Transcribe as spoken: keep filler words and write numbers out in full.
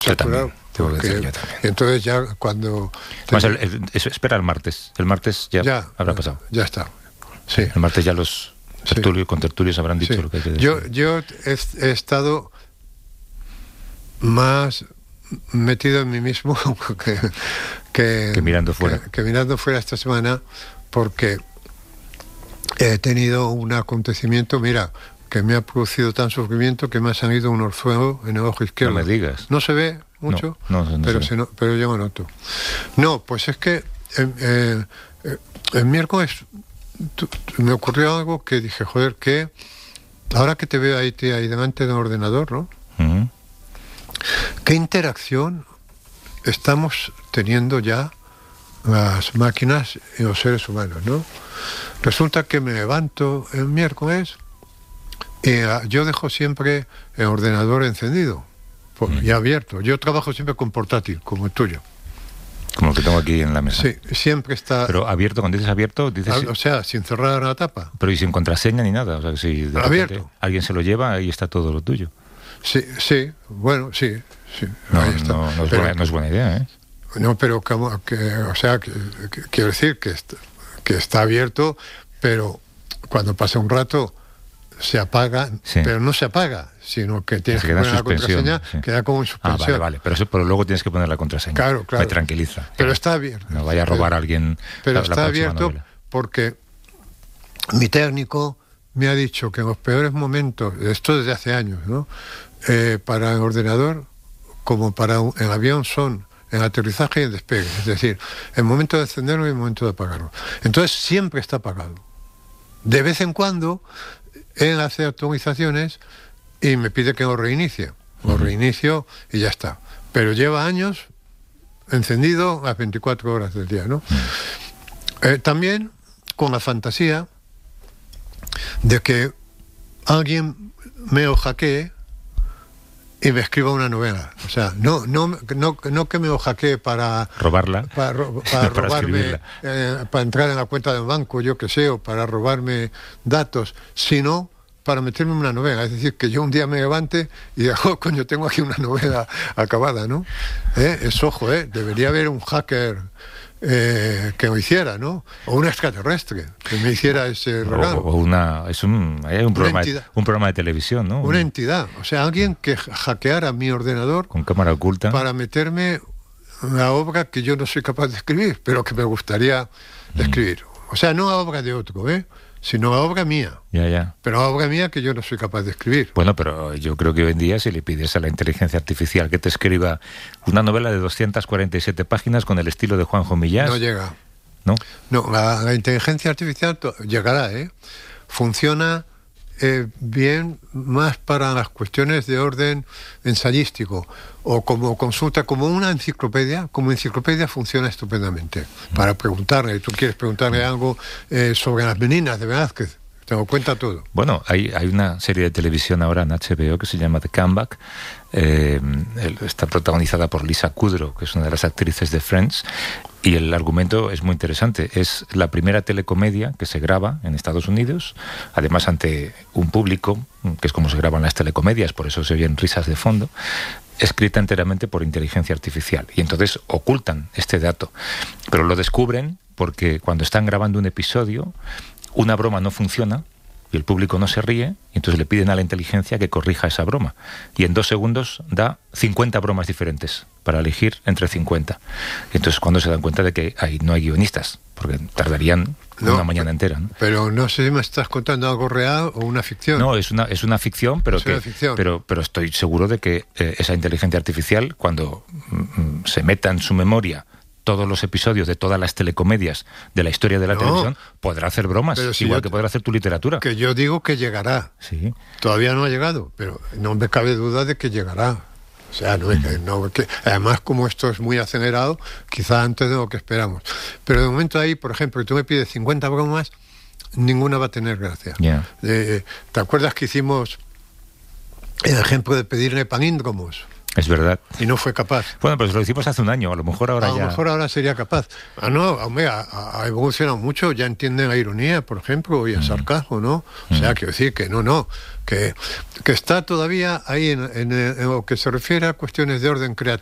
Yo también, tengo que decir yo también. Entonces ya cuando... Más el, el, eso, espera el martes. El martes ya, ya habrá pasado. Ya está. Sí. El martes ya los tertulios, sí. contertulios habrán dicho sí. lo que hay que decir. Yo, yo he, he estado más metido en mí mismo que, que, que mirando fuera. Que, que mirando fuera esta semana, porque he tenido un acontecimiento, mira, que me ha producido tan sufrimiento que me ha salido un orzuelo en el ojo izquierdo. No me digas. No se ve mucho, no, no, no pero, se se no, pero yo me noto. No, pues es que eh, eh, el miércoles tu, tu, me ocurrió algo que dije, joder, que ahora que te veo ahí, tía, ahí delante del ordenador, ¿no? Uh-huh. ¿Qué interacción estamos teniendo ya las máquinas y los seres humanos, ¿no? Resulta que me levanto el miércoles y uh, yo dejo siempre el ordenador encendido por, mm. y abierto. Yo trabajo siempre con portátil, como el tuyo. Como el que tengo aquí en la mesa. Sí, siempre está... Pero abierto, cuando dices abierto... dices... O sea, sin cerrar la tapa. Pero y sin contraseña ni nada. O sea, si de abierto. Alguien se lo lleva, ahí está todo lo tuyo. Sí, sí, bueno, sí. sí no, ahí está. No, no, es pero, buena, no es buena idea, ¿eh? No, pero como que, o sea, que, que, quiero decir que está, que está abierto, pero cuando pasa un rato se apaga, sí. pero no se apaga, sino que tienes que poner la contraseña, sí. queda como en suspensión. Ah, vale, vale, pero, eso, pero luego tienes que poner la contraseña. Claro, claro. Me tranquiliza. Pero claro. Está abierto. No vaya a robar pero, a alguien Pero la, está la abierto novela. Porque mi técnico me ha dicho que en los peores momentos, esto desde hace años, ¿no? Eh, para el ordenador, como para un, el avión, son en aterrizaje y en despegue. Es decir, el momento de encenderlo y el momento de apagarlo. Entonces siempre está apagado. De vez en cuando él hace actualizaciones y me pide que lo reinicie. Lo reinicio y ya está. Pero lleva años encendido las veinticuatro horas del día, ¿no? Eh, también con la fantasía de que alguien me lo hackee y me escriba una novela. O sea, no no no, no que me lo hackee para... Robarla. Para, ro, para, para robarme, eh, para entrar en la cuenta del banco, yo que sé, o para robarme datos, sino para meterme en una novela. Es decir, que yo un día me levante y diga, oh, coño, tengo aquí una novela acabada, ¿no? ¿Eh? Es ojo, ¿eh? Debería haber un hacker eh, que lo hiciera, ¿no? O un extraterrestre que me hiciera ese regalo. O, o una... Es un, hay un, programa de, un programa de televisión, ¿no? Una entidad. O sea, alguien que hackeara mi ordenador... Con cámara oculta. Para meterme una obra que yo no soy capaz de escribir, pero que me gustaría mm. escribir. O sea, no a obra de otro, ¿eh? Sino a obra mía. Ya, ya. Pero a obra mía que yo no soy capaz de escribir. Bueno, pero yo creo que hoy en día si le pides a la inteligencia artificial que te escriba una novela de doscientas cuarenta y siete páginas con el estilo de Juanjo Millás... No llega. ¿No? No, la, la inteligencia artificial to- llegará, ¿eh? Funciona eh, bien más para las cuestiones de orden ensayístico o como consulta, como una enciclopedia. Como enciclopedia funciona estupendamente. Mm. Para preguntarle, tú quieres preguntarle algo eh, sobre las meninas de Velázquez, te lo cuenta todo. Bueno, hay, hay una serie de televisión ahora en H B O que se llama The Comeback. Eh, está protagonizada por Lisa Kudrow, que es una de las actrices de Friends, y el argumento es muy interesante. Es la primera telecomedia que se graba en Estados Unidos, además ante un público, que es como se graban las telecomedias, por eso se oyen risas de fondo, escrita enteramente por inteligencia artificial. Y entonces ocultan este dato, pero lo descubren porque cuando están grabando un episodio, una broma no funciona y el público no se ríe, y entonces le piden a la inteligencia que corrija esa broma. Y en dos segundos da cincuenta bromas diferentes para elegir entre cincuenta. Y entonces cuando se dan cuenta de que ahí no hay guionistas, porque tardarían no, una mañana entera, ¿no? Pero no sé si me estás contando algo real o una ficción. No, es una, es una ficción, pero, es que, una ficción. Pero, pero estoy seguro de que eh, esa inteligencia artificial, cuando mm, se meta en su memoria todos los episodios de todas las telecomedias de la historia de la no, televisión, podrá hacer bromas, si igual que podrá hacer tu literatura. Que yo digo que llegará. Sí. Todavía no ha llegado, pero no me cabe duda de que llegará. O sea, no, mm. no que, además, como esto es muy acelerado, quizá antes de lo que esperamos. Pero de momento ahí, por ejemplo, tú me pides cincuenta bromas, ninguna va a tener gracia. Yeah. Eh, ¿Te acuerdas que hicimos el ejemplo de pedirle palíndromos? Es verdad. Y no fue capaz. Bueno, pues lo hicimos hace un año, a lo mejor ahora a ya... A lo mejor ahora sería capaz. Ah, no, hombre, ha, ha evolucionado mucho, ya entienden la ironía, por ejemplo, y el mm. sarcasmo, ¿no? O sea, mm. quiero decir que no, no, que, que está todavía ahí en, en, en lo que se refiere a cuestiones de orden creativo.